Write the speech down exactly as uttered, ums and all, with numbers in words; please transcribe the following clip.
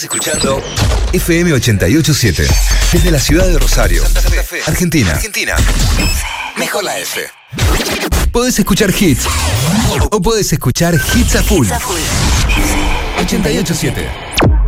escuchando F M ochenta y ocho punto siete desde la ciudad de Rosario, Santa Fe, Argentina. Argentina. Mejor la F. Podés escuchar hits o podés escuchar hits a full. ochenta y ocho punto siete.